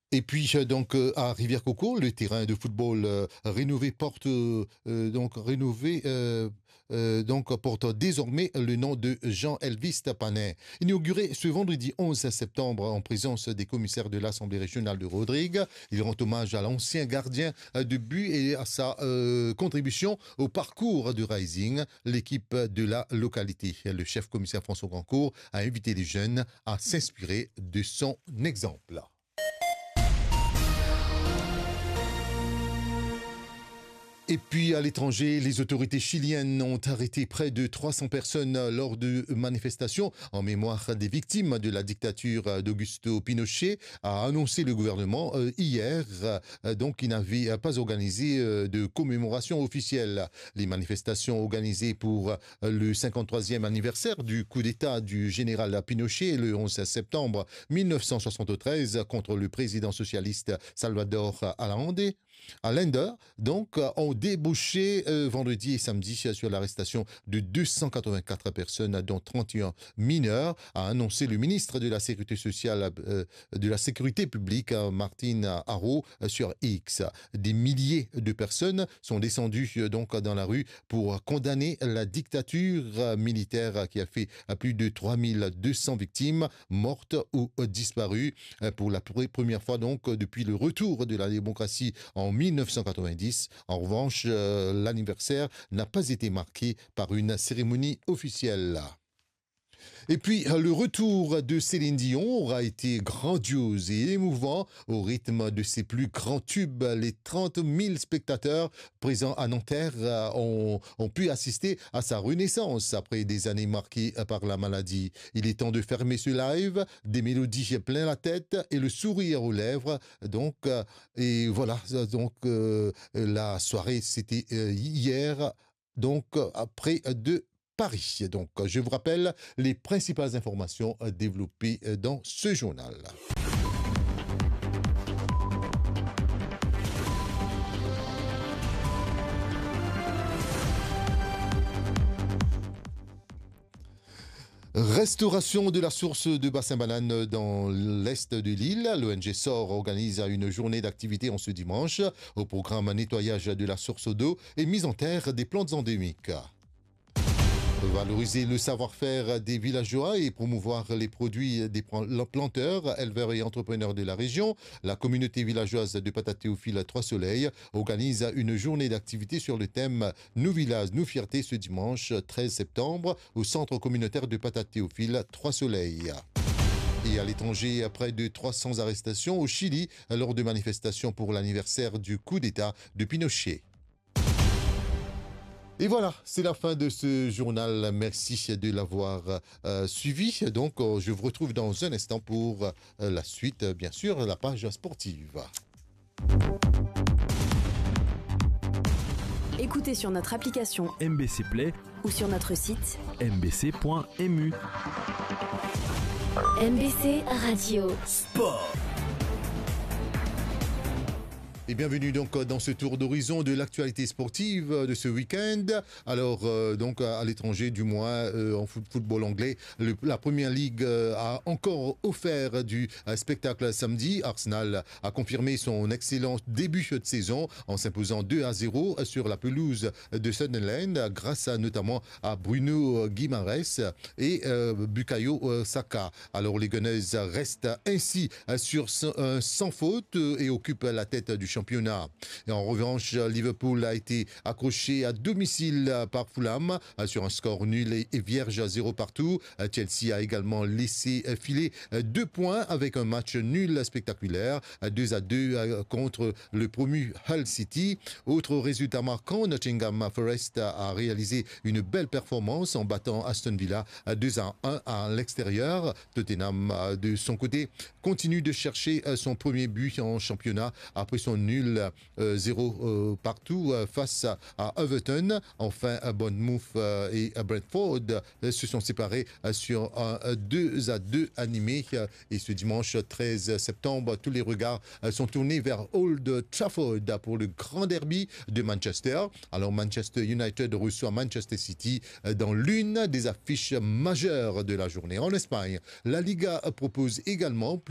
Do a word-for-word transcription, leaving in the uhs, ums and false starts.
Et puis euh, donc euh, à Rivière-Coco, le terrain de football euh, rénové porte euh, euh, donc rénové euh, euh, donc porte désormais le nom de Jean-Elvis Tapanet. Inauguré ce vendredi onze septembre en présence des commissaires de l'Assemblée régionale de Rodrigue, il rend hommage à l'ancien gardien euh, de but et à sa euh, contribution au parcours de Rising, l'équipe de la localité. Le chef commissaire François Grandcourt a invité les jeunes à s'inspirer de son exemple. Et puis à l'étranger, les autorités chiliennes ont arrêté près de trois cents personnes lors de manifestations en mémoire des victimes de la dictature d'Augusto Pinochet, a annoncé le gouvernement euh, hier, euh, donc il n'avait pas organisé euh, de commémoration officielle. Les manifestations organisées pour euh, le cinquante-troisième anniversaire du coup d'État du général Pinochet le onze septembre mille neuf cent soixante-treize contre le président socialiste Salvador Allende, Allende donc ont débouché euh, vendredi et samedi sur l'arrestation de deux cent quatre-vingt-quatre personnes, dont trente et un mineurs, a annoncé le ministre de la Sécurité sociale, euh, de la Sécurité publique, Martine Haro, sur X. Des milliers de personnes sont descendues euh, donc dans la rue pour condamner la dictature militaire qui a fait plus de trois mille deux cents victimes mortes ou disparues pour la première fois donc depuis le retour de la démocratie en mille neuf cent quatre-vingt-dix. En revanche, euh, l'anniversaire n'a pas été marqué par une cérémonie officielle. Et puis, le retour de Céline Dion aura été grandiose et émouvant au rythme de ses plus grands tubes. Les trente mille spectateurs présents à Nanterre ont, ont pu assister à sa renaissance après des années marquées par la maladie. Il est temps de fermer ce live, des mélodies plein la tête et le sourire aux lèvres. Donc, et voilà, donc euh, la soirée, c'était hier, donc après de Paris. Donc, je vous rappelle les principales informations développées dans ce journal. Restauration de la source de Bassin-Banane dans l'est de l'île. L'O N G S O R organise une journée d'activité en ce dimanche. Au programme nettoyage de la source d'eau et mise en terre des plantes endémiques. Valoriser le savoir-faire des villageois et promouvoir les produits des planteurs, éleveurs et entrepreneurs de la région. La communauté villageoise de Patate-Théophile Trois-Soleils organise une journée d'activité sur le thème Nous villages, nous fierté ce dimanche treize septembre au centre communautaire de Patate-Théophile Trois-Soleils. Et à l'étranger, près de trois cents arrestations au Chili lors de manifestations pour l'anniversaire du coup d'État de Pinochet. Et voilà, c'est la fin de ce journal. Merci de l'avoir euh, suivi. Donc, euh, je vous retrouve dans un instant pour euh, la suite, euh, bien sûr, la page sportive. Écoutez sur notre application M B C Play ou sur notre site m b c point m u. M B C Radio Sport. Et bienvenue donc dans ce tour d'horizon de l'actualité sportive de ce week-end. Alors euh, donc à l'étranger, du moins euh, en football anglais, le, la Première Ligue euh, a encore offert du euh, spectacle samedi. Arsenal a confirmé son excellent début de saison en s'imposant deux à zéro sur la pelouse de Sunderland grâce à, notamment à Bruno Guimaraes et euh, Bukayo Saka. Alors les Gunners restent ainsi sur sans, sans faute et occupent la tête du championnat. Et en revanche, Liverpool a été accroché à domicile par Fulham sur un score nul et vierge à zéro partout. Chelsea a également laissé filer deux points avec un match nul spectaculaire, deux à deux contre le promu Hull City. Autre résultat marquant, Nottingham Forest a réalisé une belle performance en battant Aston Villa deux à un à l'extérieur. Tottenham, de son côté, continue de chercher son premier but en championnat après son nul euh, zéro euh, partout euh, face à, à Everton. Enfin, Bournemouth euh, et Brentford euh, se sont séparés euh, sur un deux à deux animé. Euh, et ce dimanche treize septembre, tous les regards euh, sont tournés vers Old Trafford pour le grand derby de Manchester. Alors Manchester United reçoit Manchester City euh, dans l'une des affiches majeures de la journée. En Espagne, la Liga propose également